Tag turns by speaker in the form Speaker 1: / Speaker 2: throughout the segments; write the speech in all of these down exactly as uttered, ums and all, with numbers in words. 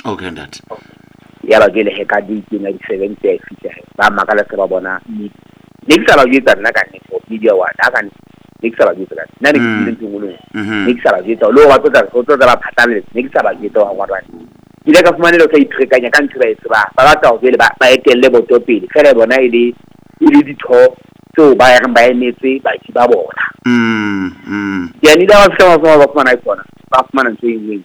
Speaker 1: Okay, that.
Speaker 2: Ya ba ke le he ka di twenty seventy a fitla ba makala se ba bona ni ne ke sa ba yetsa nna ka ne for video wa da ka ne ke sa ba yetsa nna ne ke ile ntungolo ne ke sa ba yetsa lo wa tsotsa go tsotsa ba phatale ne ke sa ba yetsa wa ngwana ile ka fumane lo ka itrekanya ka ntse ba etsa ba ba batla go le ba ba etelle botopele fela bona ile ile ditho so ba ya ba emetse ba tsi ba bona
Speaker 1: mm mm
Speaker 2: ya ni da ba fela ba ba fumana ikona ba fumana ntse ingwe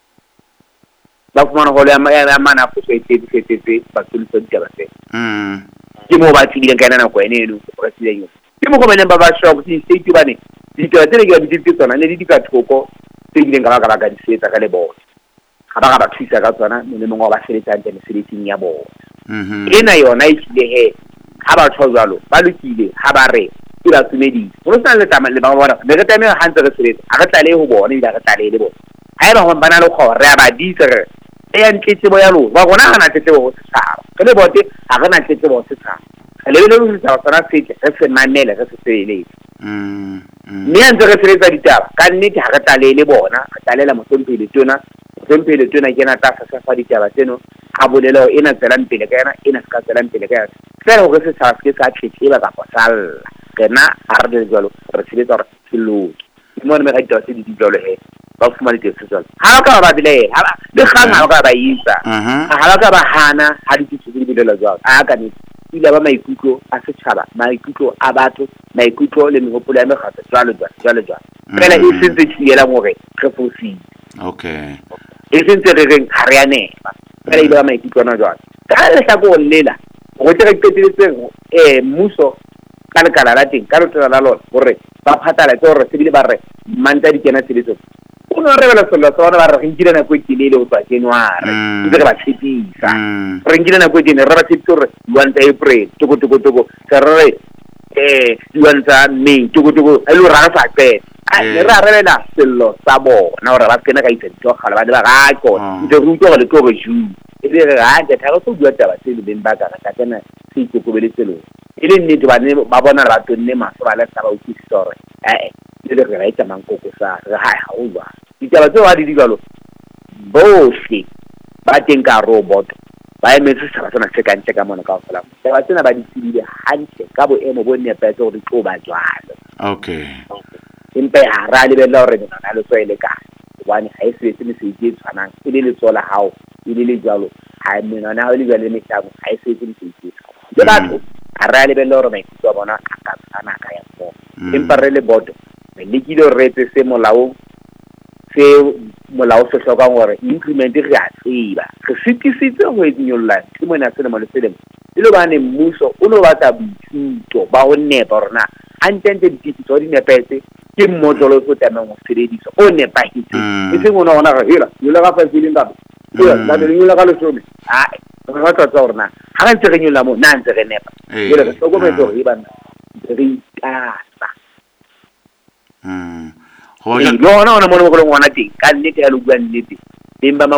Speaker 2: ba fumana go le ya mana go se tse tse tse ba tsulisa ditaba tse
Speaker 1: mm
Speaker 2: ke mo ba tsileng kana na go ene eno president yo ke mo go bana ba ba shop di state ba ne ditaba tse ke ba di tsona ne di ka thoko tse di leng ka ba ka di setsa ka le bona ga ba ga ba thusa ka tsona le mongwe ba seletsa ntse mesebetsing ya bona
Speaker 1: mhm
Speaker 2: ena yona e tsile he ha ba tshwalo ba lokile ha ba re ke ba tsumedi go sa le tama le ba bona be re tame ha ntse re seletsa ha re tlale ho bona ila re tlale le bona ha ba go bana le go re ba di tsere e ya ntletsebo ya lo ba gona ga na tletsebo go setšhaba ke le bote ga re na tletsebo go setšhaba le le le setšhaba sona se re se manele re se seletse
Speaker 1: mm
Speaker 2: mme a ntse re seletsa ditaba ka nnete ga re tlalele bona re tlalela motlhompele tona motlhompele tona ke na tsa sa fa ditaba tseno a bolelo ena tselang pele ka yena ena se ka tselang pele ka yena fela go se sa se ka tlhetseba ka posalla rena a re le jalo re seletsa re selo mo ne me ga ditaba tse di ditlolo he ba fumane tse tsalo ha ba ka ba bile ha le gang ha ba ba isa ha ba ka ba hana ha di tse di bilela jwalo a ka ne ile ba maikutlo a setšhaba maikutlo a batho maikutlo le megopolo ya megatso jalo jalo jalo fela e sentse tshiela gore re fosile
Speaker 1: okay
Speaker 2: e sentse re reng ha re ya neba fela ile ba maikutlo na jwalo ka le sa go lela go tle re qeteletse eh mmuso ka le kala la teng ka le tsela la lona gore ba phatala tse gore se bile ba re manta di kena tseletso o no re bela solo sona ba re ngile na go itilele o tswa January ntse re ba tshepisa re ngile na go itile re ba tshepisa re one April toko toko toko ka re eh one May toko toko a lo ra sa pe a re ra re la selo sa bona gore ba kena ka itse tso gala ba ba ga go ntse re utlo le tlo go ju e re ga ja tha go go bua taba se le beng ba ka ka tsena se ikokobeletse lo e le nnete ba ne ba bona ra tonne maso ba la sa ba utsi store eh le re ra itsa mankoko sa re ha ha o ba ditaba tse wa di digalo bohle ba teng ka robot ba emetse se ba tsena se ka ntse ka mona ka fela ba tsena ba di tsile hantle ka bo emo bo ne pa tso re tlo ba jwalo
Speaker 1: okay
Speaker 2: empe ha ra le bella hore nna na le tswele ka bane ha e se se se di tshwanang e le le tsola hao e le le jalo ha mena na le jalo le tsago ha e se se se di le batho a ra le bella hore mai tso bona a ka tsana ka ya mo empa re le boto me le kile re tse se molao se molao se hloka gore increment re a tseba re fitisitse go etnyolla ke mona se le mo le selemo ile ba ne mmuso o no batla boithuto ba ho nepa rona a ntente dititso di nepetse ke mmotolo so tama go sebedisa o nepa hitse e se ngwana ona ga hela yo le ga fa feeling ka ya la le yo le ga le some a re ga tsotsa rona ha ga ntse re nyolla mo na ntse re nepa ile re go me tlo e bana re ikasa
Speaker 1: mm
Speaker 2: ho ja no no no mo go ngwana teng ka nnete ya lo bua nnete beng ba